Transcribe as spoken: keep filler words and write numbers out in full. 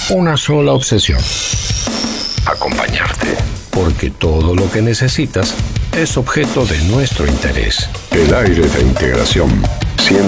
una sola obsesión: acompañarte. Porque todo lo que necesitas es objeto de nuestro interés. El aire de integración.